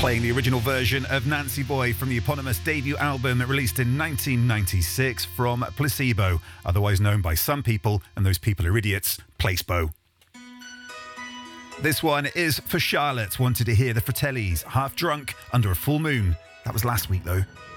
Playing the original version of Nancy Boy from the eponymous debut album released in 1996 from Placebo, otherwise known by some people, and those people are idiots, Placebo. This one is for Charlotte. Wanted to hear the Fratellis, Half Drunk, Under a Full Moon. That was last week though.